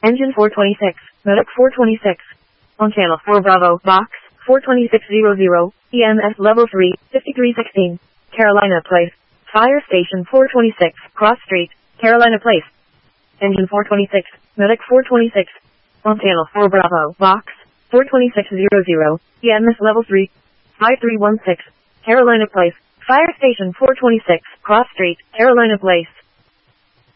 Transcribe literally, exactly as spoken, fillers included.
Engine four twenty-six, Medic four twenty-six. On channel four Bravo, box, four twenty-six hundred, E M S level three, fifty-three sixteen, Carolina Place. Fire station four twenty-six, Cross Street, Carolina Place. Engine four twenty-six, Medic four twenty-six. On channel four Bravo, box, four twenty-six hundred, E M S level three, five three one six, Carolina Place. Fire station four twenty-six, Cross Street, Carolina Place.